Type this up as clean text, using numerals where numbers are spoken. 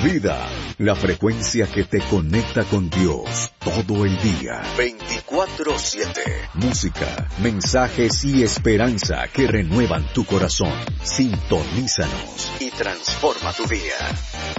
vida, la frecuencia que te conecta con Dios todo el día. 24/7. Música, mensajes y esperanza que renuevan tu corazón. Sintonízanos y transforma tu vida.